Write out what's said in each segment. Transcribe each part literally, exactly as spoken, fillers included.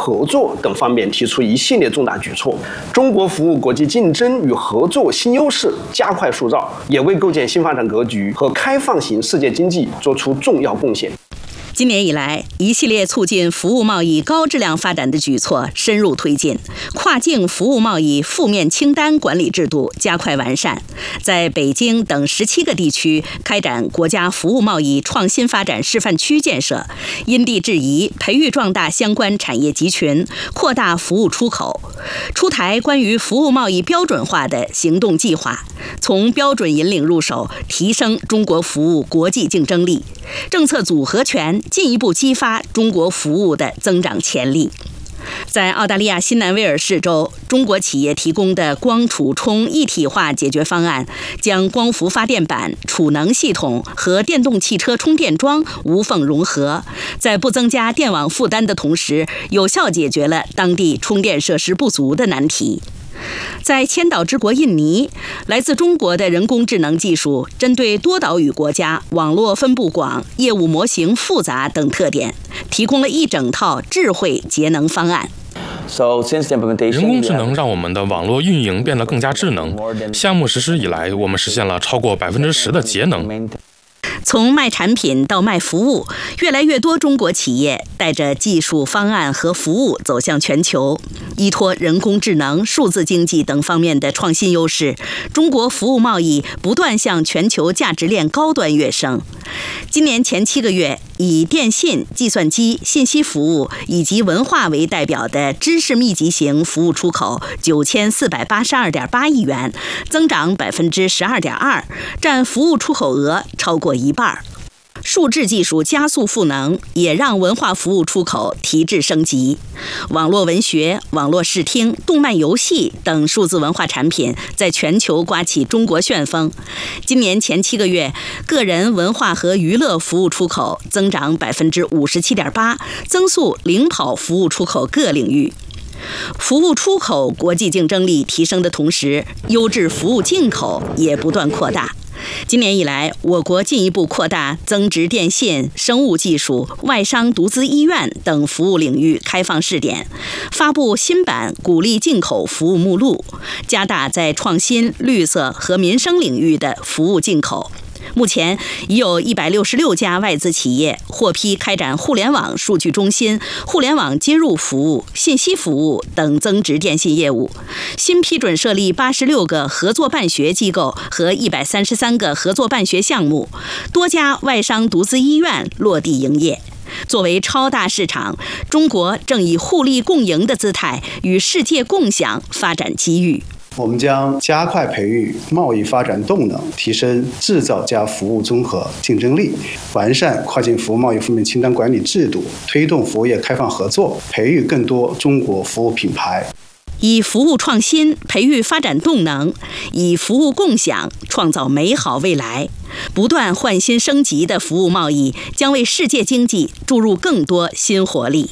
合作等方面提出一系列重大举措。中国服务国际竞争与合作新优势加快塑造，也为构建新发展格局和开放型世界经济做出重要贡献。 今年以来，一系列促进服务贸易高质量发展的举措深入推进，跨境服务贸易负面清单管理制度加快完善，在北京等十七个地区开展国家服务贸易创新发展示范区建设，因地制宜培育壮大相关产业集群，扩大服务出口。出台关于服务贸易标准化的行动计划，从标准引领入手，提升中国服务国际竞争力，政策组合拳进一步激发中国服务的增长潜力。在澳大利亚新南威尔士州，中国企业提供的光储充一体化解决方案，将光伏发电板、储能系统和电动汽车充电桩无缝融合，在不增加电网负担的同时，有效解决了当地充电设施不足的难题。在千岛之国印尼，来自中国的人工智能技术针对多岛屿国家网络分布广、业务模型复杂等特点，提供了一整套智慧节能方案。 人工智能让我们的网络运营变得更加智能。项目实施以来，我们实现了超过百分之十的节能。 从卖产品到卖服务，越来越多中国企业带着技术方案和服务走向全球，依托人工智能、数字经济等方面的创新优势，中国服务贸易不断向全球价值链高端跃升。今年前七个月，以电信、计算机、信息服务以及文化为代表的知识密集型服务出口九千四百八十二点八亿元，增长百分之十二点二，占服务出口额超过一半。数字技术加速赋能，也让文化服务出口提质升级。网络文学、网络视听、动漫游戏等数字文化产品在全球刮起中国旋风。今年前七个月，个人文化和娱乐服务出口增长百分之五十七点八，增速领跑服务出口各领域。服务出口国际竞争力提升的同时，优质服务进口也不断扩大。今年以来，我国进一步扩大增值电信、生物技术、外商独资医院等服务领域开放试点，发布新版鼓励进口服务目录，加大在创新、绿色和民生领域的服务进口。目前已有一百六十六家外资企业获批开展互联网数据中心、互联网接入服务、信息服务等增值电信业务，新批准设立八十六个合作办学机构和一百三十三个合作办学项目，多家外商独资医院落地营业。作为超大市场，中国正以互利共赢的姿态与世界共享发展机遇。 我们将加快培育贸易发展动能，提升制造加服务综合竞争力，完善跨境服务贸易负面清单管理制度，推动服务业开放合作，培育更多中国服务品牌。 以服务创新培育发展动能，以服务共享创造美好未来。不断换新升级的服务贸易将为世界经济注入更多新活力。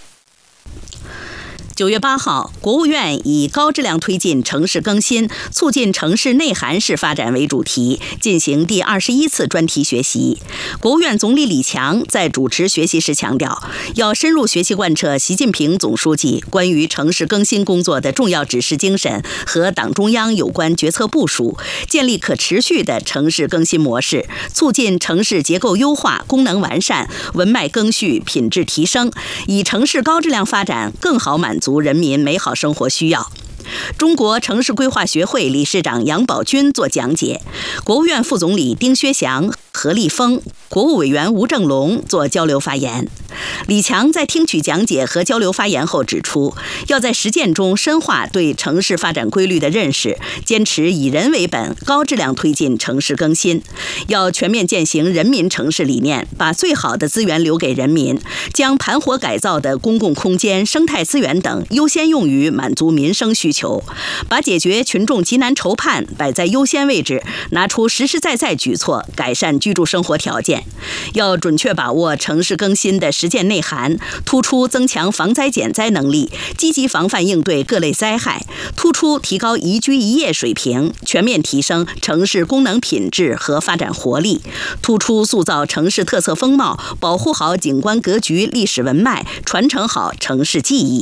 九月八号，国务院以高质量推进城市更新，促进城市内涵式发展为主题，进行第二十一次专题学习。国务院总理李强在主持学习时强调，要深入学习贯彻习近平总书记关于城市更新工作的重要指示精神和党中央有关决策部署，建立可持续的城市更新模式，促进城市结构优化、功能完善、文脉更续、品质提升，以城市高质量发展更好满足足人民美好生活需要。中国城市规划学会理事长杨宝军作讲解，国务院副总理丁薛祥、何立峰、国务委员吴正龙做交流发言。李强在听取讲解和交流发言后指出，要在实践中深化对城市发展规律的认识，坚持以人为本，高质量推进城市更新。要全面践行人民城市理念，把最好的资源留给人民，将盘活改造的公共空间、生态资源等优先用于满足民生需求，把解决群众急难愁盼摆在优先位置，拿出实实在在举措，改善居住生活条件。要准确把握城市更新的实践内涵，突出增强防灾减灾能力，积极防范应对各类灾害，突出提高宜居宜业水平，全面提升城市功能品质和发展活力，突出塑造城市特色风貌，保护好景观格局、历史文脉，传承好城市记忆。